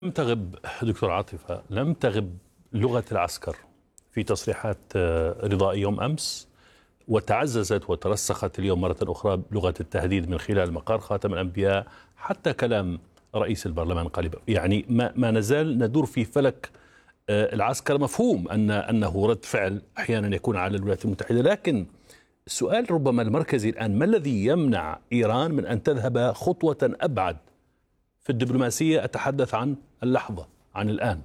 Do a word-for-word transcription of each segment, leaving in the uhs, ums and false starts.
لم تغب دكتور عاطفة، لم تغب لغة العسكر في تصريحات رضا يوم أمس، وتعززت وترسخت اليوم مرة أخرى لغة التهديد من خلال مقر خاتم الأنبياء، حتى كلام رئيس البرلمان قريبا. يعني ما, ما نزال ندور في فلك العسكر. مفهوم أن أنه رد فعل أحيانا يكون على الولايات المتحدة، لكن السؤال ربما المركزي الآن: ما الذي يمنع إيران من أن تذهب خطوة أبعد في الدبلوماسية؟ أتحدث عن اللحظة، عن الآن.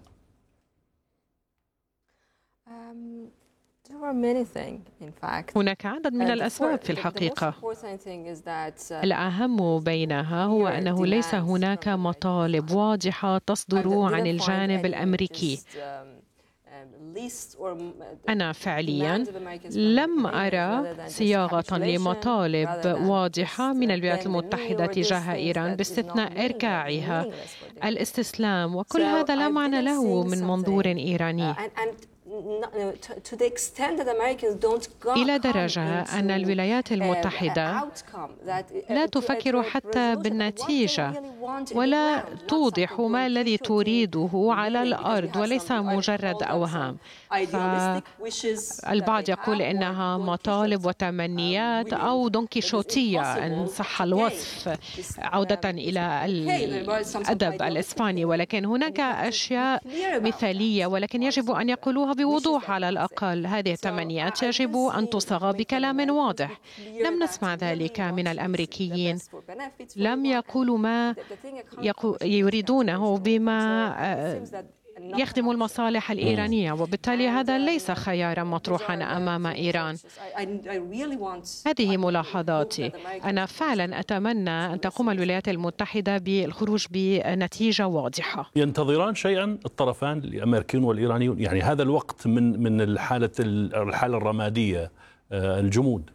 هناك عدد من الأسباب في الحقيقة. الأهم بينها هو أنه ليس هناك مطالب واضحة تصدر عن الجانب الأمريكي. أنا فعليا لم أرى صياغة لمطالب واضحة من الولايات المتحدة تجاه إيران باستثناء إركاعها، الاستسلام، وكل هذا لا معنى له من منظور إيراني. إلى درجة أن الولايات المتحدة لا تفكر حتى بالنتيجة ولا توضح ما الذي تريده على الأرض وليس مجرد أوهام. البعض يقول إنها مطالب وتمنيات أو دونكيشوتية إن صح الوصف، عودة إلى الأدب الإسباني، ولكن هناك أشياء مثالية ولكن يجب أن يقولوها بوضوح. على الأقل هذه التمنيات يجب أن تصاغ بكلام واضح. لم نسمع ذلك من الأمريكيين، لم يقولوا ما يريدونه بما يخدم المصالح الإيرانية، وبالتالي هذا ليس خيارا مطروحا أمام إيران. هذه ملاحظاتي. أنا فعلا أتمنى أن تقوم الولايات المتحدة بالخروج بنتيجة واضحة. ينتظران شيئا الطرفان الأمريكيون والإيرانيون؟ يعني هذا الوقت من من الحالة الحالة الرمادية، الجمود.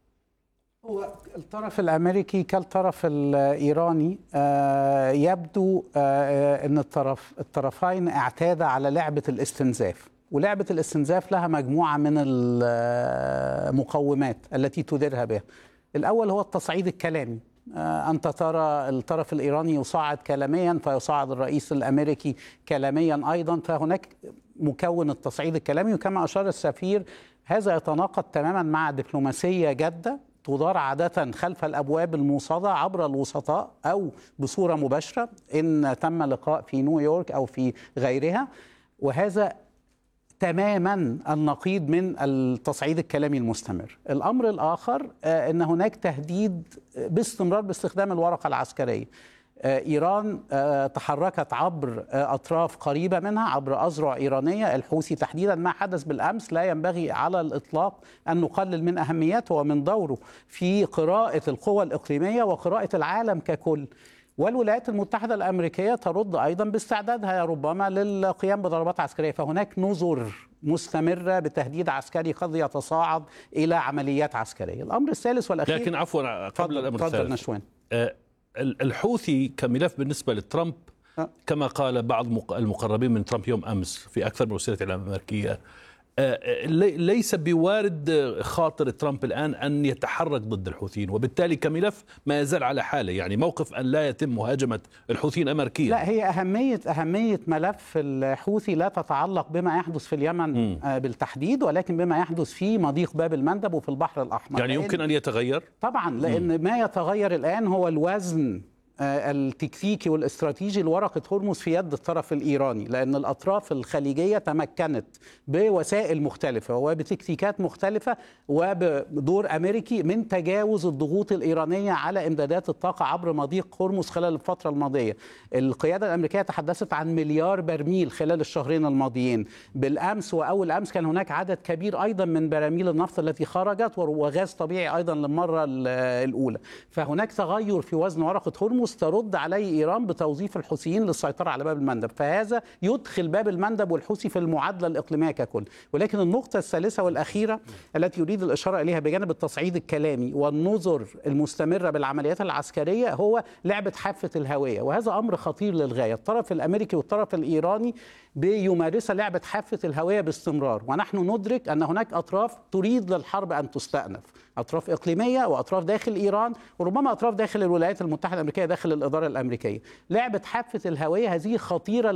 هو الطرف الأمريكي كالطرف الإيراني يبدو أن الطرف الطرفين اعتاد على لعبة الاستنزاف، ولعبة الاستنزاف لها مجموعة من المقومات التي تديرها بها. الأول هو التصعيد الكلامي. أنت ترى الطرف الإيراني يصعد كلاميا فيصعد الرئيس الأمريكي كلاميا أيضا، فهناك مكون التصعيد الكلامي. وكما أشار السفير هذا يتناقض تماما مع دبلوماسية جادة تدار عادة خلف الأبواب الموصدة عبر الوسطاء أو بصورة مباشرة إن تم لقاء في نيويورك أو في غيرها، وهذا تماما النقيض من التصعيد الكلامي المستمر. الأمر الآخر أن هناك تهديد باستمرار باستخدام الورقة العسكرية. إيران تحركت عبر أطراف قريبة منها، عبر أذرع إيرانية، الحوثي تحديدا. ما حدث بالأمس لا ينبغي على الإطلاق أن نقلل من أهميته ومن دوره في قراءة القوى الإقليمية وقراءة العالم ككل. والولايات المتحدة الأمريكية ترد أيضا باستعدادها ربما للقيام بضربات عسكرية. فهناك نذر مستمرة بتهديد عسكري قد يتصاعد إلى عمليات عسكرية. الأمر الثالث والأخير، لكن عفوا قبل الأمر الثالث نشوان. أه الحوثي كملف بالنسبة لترامب، كما قال بعض المقربين من ترامب يوم أمس في أكثر من وسيلة إعلام أمريكية، ليس بوارد خاطر ترامب الآن أن يتحرك ضد الحوثيين، وبالتالي كملف ما يزال على حاله. يعني موقف أن لا يتم مهاجمة الحوثيين أمريكيا. لا، هي أهمية أهمية ملف الحوثي لا تتعلق بما يحدث في اليمن م. بالتحديد، ولكن بما يحدث في مضيق باب المندب وفي البحر الأحمر. يعني يمكن أن يتغير؟ طبعا، لأن م. ما يتغير الآن هو الوزن التكتيكي والاستراتيجي لورقة هرمز في يد الطرف الإيراني، لأن الأطراف الخليجية تمكنت بوسائل مختلفة وبتكتيكات مختلفة وبدور أمريكي من تجاوز الضغوط الإيرانية على إمدادات الطاقة عبر مضيق هرمز خلال الفترة الماضية. القيادة الأمريكية تحدثت عن مليار برميل خلال الشهرين الماضيين. بالأمس وأول أمس كان هناك عدد كبير أيضا من براميل النفط التي خرجت، وغاز طبيعي أيضا للمرة الأولى. فهناك تغير في وزن ورقة هرمز ترد عليه إيران بتوظيف الحوثيين للسيطرة على باب المندب، فهذا يدخل باب المندب والحوثي في المعادلة الإقليمية ككل. ولكن النقطة الثالثة والأخيرة التي يريد الإشارة إليها بجانب التصعيد الكلامي والنظر المستمرة بالعمليات العسكرية هو لعبة حافة الهوية، وهذا أمر خطير للغاية. الطرف الأمريكي والطرف الإيراني بيمارس لعبة حافة الهوية باستمرار، ونحن ندرك أن هناك أطراف تريد للحرب أن تستأنف، أطراف إقليمية وأطراف داخل إيران وربما أطراف داخل الولايات المتحدة الأمريكية داخل الإدارة الأمريكية. لعبة حافة الهوية هذه خطيرة